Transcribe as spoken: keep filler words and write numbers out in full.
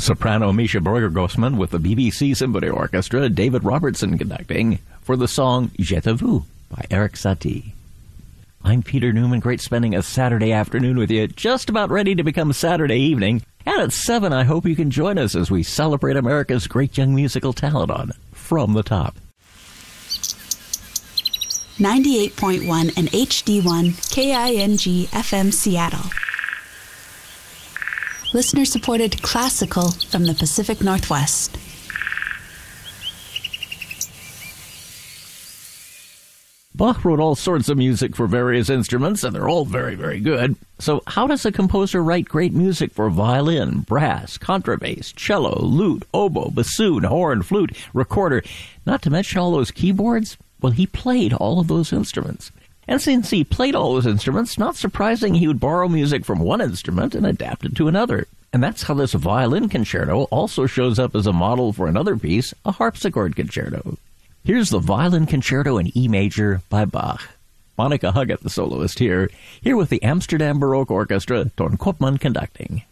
Soprano Misha Breuer-Grossman with the B B C Symphony Orchestra, David Robertson conducting, for the song Je te vu by Erik Satie. I'm Peter Newman. Great spending a Saturday afternoon with you. Just about ready to become Saturday evening. And at seven, I hope you can join us as we celebrate America's great young musical talent on From the Top. ninety-eight point one and H D one K I N G F M Seattle. Listener-supported classical from the Pacific Northwest. Bach wrote all sorts of music for various instruments, and they're all very, very good. So how does a composer write great music for violin, brass, contrabass, cello, lute, oboe, bassoon, horn, flute, recorder, not to mention all those keyboards? Well, he played all of those instruments. And since he played all those instruments, not surprising he would borrow music from one instrument and adapt it to another. And that's how this violin concerto also shows up as a model for another piece, a harpsichord concerto. Here's the Violin Concerto in E major by Bach. Monica Huggett, the soloist here, here with the Amsterdam Baroque Orchestra, Ton Koopman conducting.